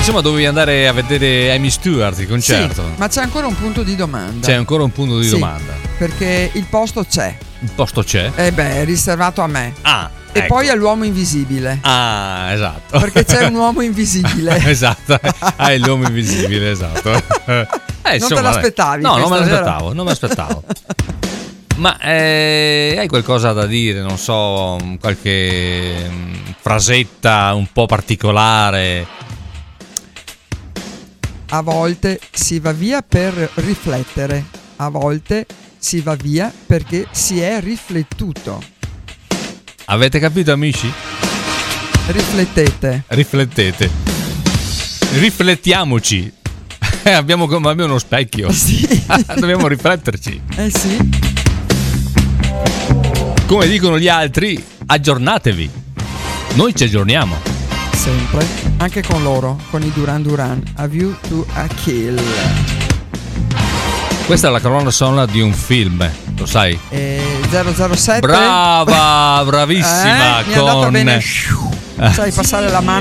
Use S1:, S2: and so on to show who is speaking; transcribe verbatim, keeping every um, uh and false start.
S1: Insomma, dovevi andare a vedere Amy Stewart, il concerto.
S2: Sì, ma c'è ancora un punto di domanda.
S1: C'è ancora un punto di
S2: sì,
S1: domanda.
S2: Perché il posto c'è.
S1: Il posto c'è?
S2: Eh beh, è riservato a me.
S1: Ah,
S2: e
S1: ecco.
S2: poi all'uomo invisibile.
S1: Ah, esatto.
S2: Perché c'è un uomo invisibile.
S1: Esatto. Ah, è l'uomo invisibile, esatto. Eh,
S2: non
S1: insomma,
S2: te l'aspettavi?
S1: No, non me
S2: questa,
S1: l'aspettavo,
S2: vero?
S1: non me l'aspettavo. Ma eh, hai qualcosa da dire? Non so, qualche mm, frasetta un po' particolare?
S2: A volte si va via per riflettere, a volte si va via perché si è riflettuto.
S1: Avete capito, amici?
S2: Riflettete.
S1: Riflettete. Riflettiamoci. abbiamo come abbiamo uno specchio.
S2: Sì.
S1: Dobbiamo rifletterci.
S2: Eh sì.
S1: Come dicono gli altri, aggiornatevi. Noi ci aggiorniamo.
S2: Sempre. Anche con loro, con i Duran Duran. A View to a Kill.
S1: Questa è la colonna sonora di un film, lo sai?
S2: E zero zero sette.
S1: Brava, bravissima.
S2: Eh, mi è andata
S1: con...
S2: bene. Sai passare la mano